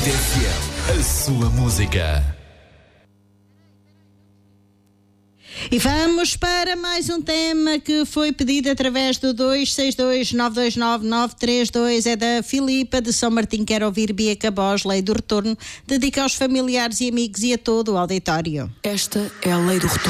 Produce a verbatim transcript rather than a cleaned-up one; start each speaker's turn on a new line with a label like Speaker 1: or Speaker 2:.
Speaker 1: Hit F M, a sua música.
Speaker 2: E vamos para mais um tema que foi pedido através do dois seis dois, nove dois nove, nove três dois. É da Filipa de São Martim. Quer ouvir Bia Cabós, Lei do Retorno. Dedica aos familiares e amigos e a todo o auditório.
Speaker 3: Esta é a Lei do Retorno.